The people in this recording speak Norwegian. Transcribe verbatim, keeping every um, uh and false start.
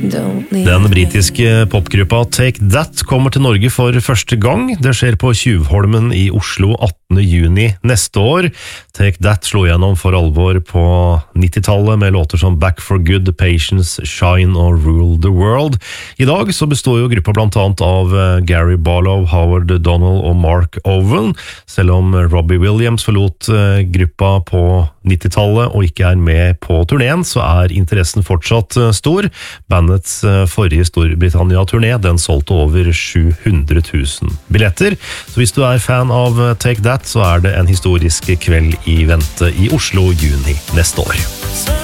Den britiske popgruppa Take That kommer til Norge for første gang. Det skjer på Tjuvholmen i Oslo attende juni neste år. Take That slo gjennom for alvor på nittitallet med låter som Back for Good, Patience, Shine og Rule the World. I dag så består jo gruppa blant annet av Gary Barlow, Howard Donald og Mark Owen. Selv om Robbie Williams forlot gruppa på nittitallet og ikke er med på turneen, så er interessen fortsatt stor. Bandets forrige Storbritannia-turné, den solgte over sju hundre tusen billetter. Så hvis du er fan av Take That, så er det en historisk kveld i vente i Oslo juni neste år.